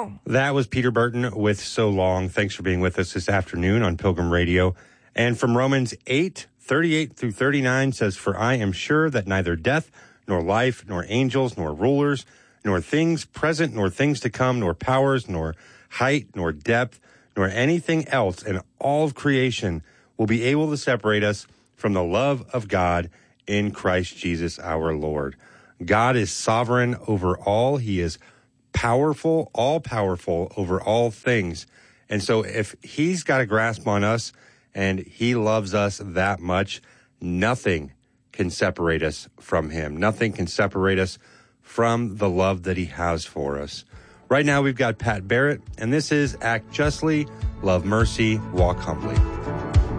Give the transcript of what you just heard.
long. That was Peter Burton with So Long. Thanks for being with us this afternoon on Pilgrim Radio. And from Romans 8:38 through 39 says, "For I am sure that neither death, nor life, nor angels, nor rulers, nor things present, nor things to come, nor powers, nor height, nor depth, nor anything else in all of creation will be able to separate us from the love of God in Christ Jesus our Lord." God is sovereign over all. He is powerful, all-powerful over all things. And so if he's got a grasp on us and he loves us that much, nothing can separate us from him. Nothing can separate us from the love that he has for us. Right now we've got Pat Barrett, and this is Act Justly, Love Mercy, Walk Humbly.